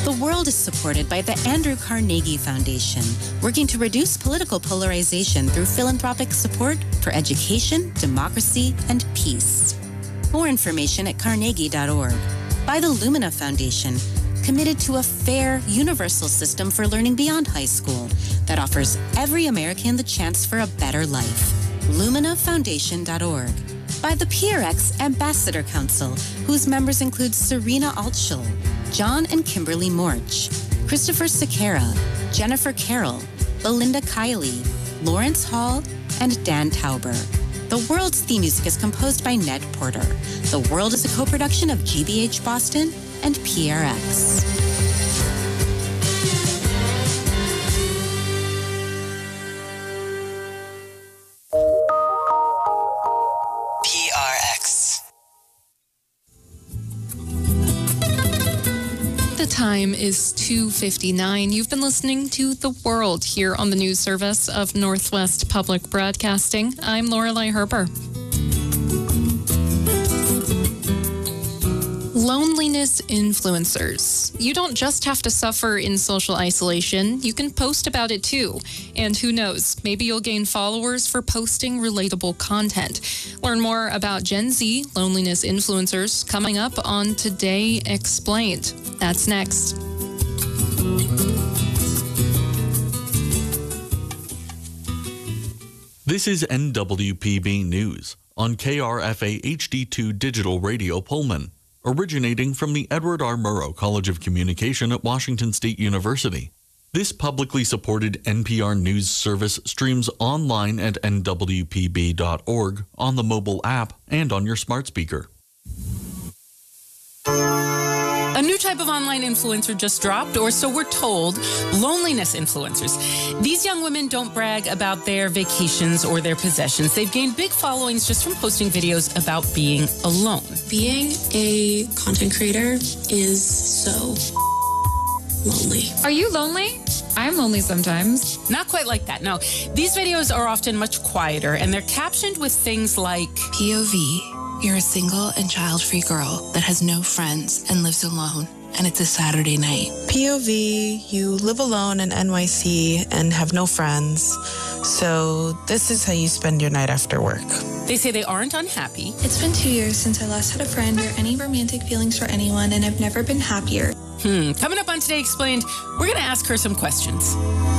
The World is supported by the Andrew Carnegie Foundation, working to reduce political polarization through philanthropic support for education, democracy, and peace. More information at carnegie.org. By the Lumina Foundation, committed to a fair, universal system for learning beyond high school that offers every American the chance for a better life. LuminaFoundation.org. By the PRX Ambassador Council, whose members include Serena Altschul, John and Kimberly Morch, Christopher Sequeira, Jennifer Carroll, Belinda Kiley, Lawrence Hall, and Dan Tauber. The World's theme music is composed by Ned Porter. The World is a co-production of GBH Boston and PRX. The time is 2:59. You've been listening to The World here on the news service of Northwest Public Broadcasting. I'm Lorelei Herber. Loneliness influencers. You don't just have to suffer in social isolation. You can post about it too. And who knows, maybe you'll gain followers for posting relatable content. Learn more about Gen Z loneliness influencers coming up on Today Explained. That's next. This is NWPB News on KRFA HD2 Digital Radio Pullman, originating from the Edward R. Murrow College of Communication at Washington State University. This publicly supported NPR news service streams online at nwpb.org, on the mobile app, and on your smart speaker. A new type of online influencer just dropped, or so we're told, loneliness influencers. These young women don't brag about their vacations or their possessions. They've gained big followings just from posting videos about being alone. Being a content creator is so lonely. Are you lonely? I'm lonely sometimes. Not quite like that, no. These videos are often much quieter, and they're captioned with things like POV. You're a single and child-free girl that has no friends and lives alone, and it's a Saturday night. POV, you live alone in NYC and have no friends, so this is how you spend your night after work. They say they aren't unhappy. It's been 2 years since I last had a friend or any romantic feelings for anyone, and I've never been happier. Coming up on Today Explained, we're going to ask her some questions.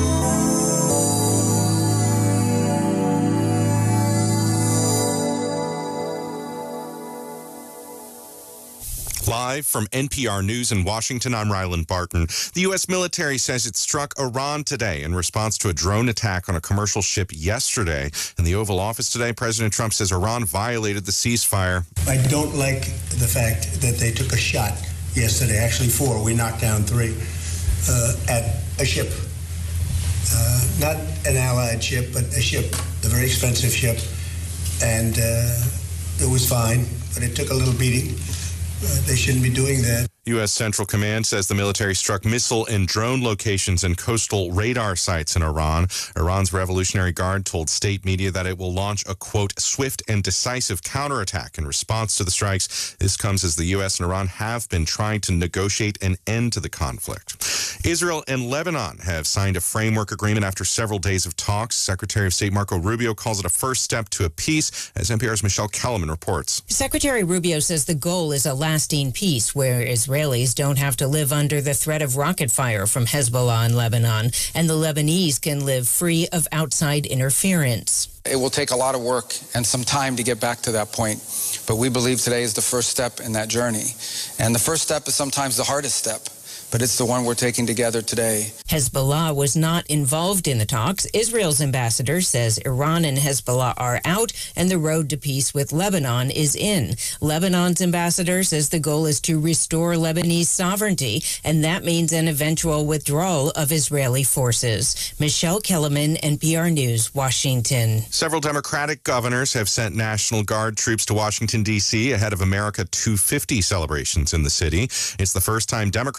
Live from NPR News in Washington, I'm Ryland Barton. The U.S. military says it struck Iran today in response to a drone attack on a commercial ship yesterday. In the Oval Office today, President Trump says Iran violated the ceasefire. I don't like the fact that they took a shot yesterday, actually 4. We knocked down 3 at a ship. Not an Allied ship, but a ship, a very expensive ship. And it was fine, but it took a little beating. They shouldn't be doing that. U.S. Central Command says the military struck missile and drone locations and coastal radar sites in Iran. Iran's Revolutionary Guard told state media that it will launch a, quote, swift and decisive counterattack in response to the strikes. This comes as the U.S. and Iran have been trying to negotiate an end to the conflict. Israel and Lebanon have signed a framework agreement after several days of talks. Secretary of State Marco Rubio calls it a first step to a peace, as NPR's Michelle Kellerman reports. Secretary Rubio says the goal is a lasting peace where Israelis don't have to live under the threat of rocket fire from Hezbollah in Lebanon, and the Lebanese can live free of outside interference. It will take a lot of work and some time to get back to that point, but we believe today is the first step in that journey. And the first step is sometimes the hardest step, but it's the one we're taking together today. Hezbollah was not involved in the talks. Israel's ambassador says Iran and Hezbollah are out and the road to peace with Lebanon is in. Lebanon's ambassador says the goal is to restore Lebanese sovereignty, and that means an eventual withdrawal of Israeli forces. Michelle Kellerman, NPR News, Washington. Several Democratic governors have sent National Guard troops to Washington, D.C. ahead of America 250 celebrations in the city. It's the first time Democrats have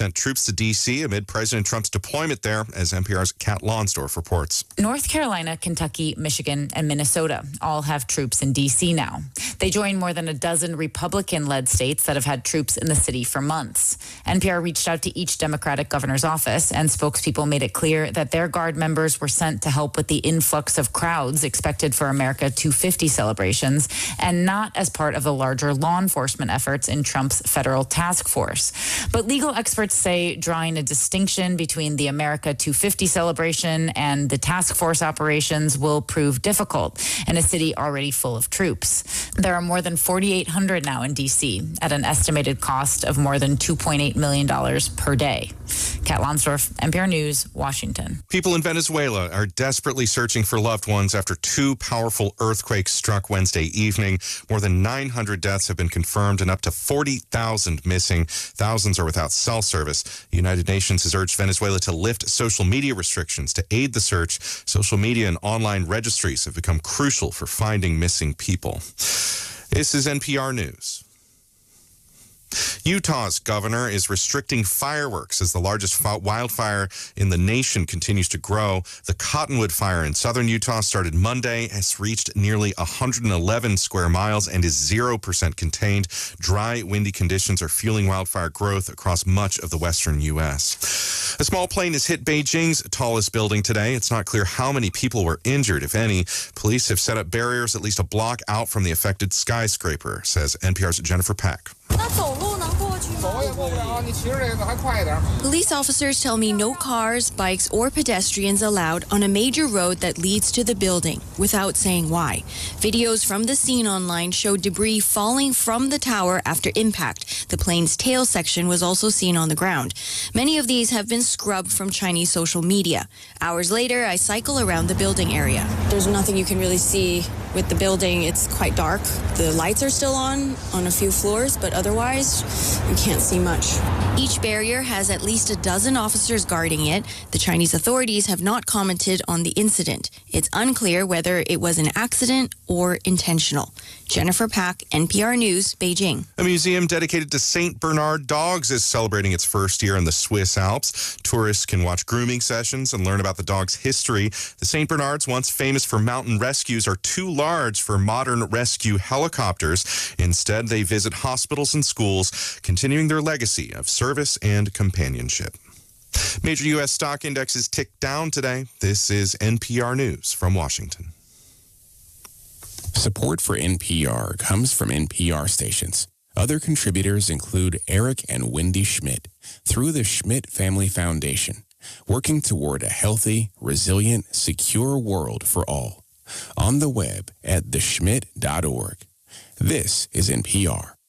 sent troops to D.C. amid President Trump's deployment there, as NPR's Kat Lonsdorf reports. North Carolina, Kentucky, Michigan, and Minnesota all have troops in D.C. now. They join more than a dozen Republican-led states that have had troops in the city for months. NPR reached out to each Democratic governor's office, and spokespeople made it clear that their Guard members were sent to help with the influx of crowds expected for America 250 celebrations, and not as part of the larger law enforcement efforts in Trump's federal task force. But legal experts say drawing a distinction between the America 250 celebration and the task force operations will prove difficult in a city already full of troops. There are more than 4,800 now in D.C. at an estimated cost of more than $2.8 million per day. Kat Lonsdorf, NPR News, Washington. People in Venezuela are desperately searching for loved ones after two powerful earthquakes struck Wednesday evening. More than 900 deaths have been confirmed and up to 40,000 missing. Thousands are without cell service. The United Nations has urged Venezuela to lift social media restrictions to aid the search. Social media and online registries have become crucial for finding missing people. This is NPR News. Utah's governor is restricting fireworks as the largest wildfire in the nation continues to grow. The Cottonwood Fire in southern Utah started Monday, has reached nearly 111 square miles and is 0% contained. Dry, windy conditions are fueling wildfire growth across much of the western U.S. A small plane has hit Beijing's tallest building today. It's not clear how many people were injured, if any. Police have set up barriers at least a block out from the affected skyscraper, says NPR's Jennifer Pack. Police officers tell me no cars, bikes, or pedestrians allowed on a major road that leads to the building, without saying why. Videos from the scene online show debris falling from the tower after impact. The plane's tail section was also seen on the ground. Many of these have been scrubbed from Chinese social media. Hours later, I cycle around the building area. There's nothing you can really see with the building. It's quite dark. The lights are still on a few floors, but otherwise, you can't see much. Each barrier has at least a dozen officers guarding it. The Chinese authorities have not commented on the incident. It's unclear whether it was an accident or intentional. Jennifer Pack, NPR News, Beijing. A museum dedicated to St. Bernard dogs is celebrating its first year in the Swiss Alps. Tourists can watch grooming sessions and learn about the dog's history. The St. Bernards, once famous for mountain rescues, are too large for modern rescue helicopters. Instead, they visit hospitals and schools, continuing their legacy of service and companionship. Major U.S. stock indexes ticked down today. This is NPR News from Washington. Support for NPR comes from NPR stations. Other contributors include Eric and Wendy Schmidt through the Schmidt Family Foundation, working toward a healthy, resilient, secure world for all. On the web at theschmidt.org. This is NPR.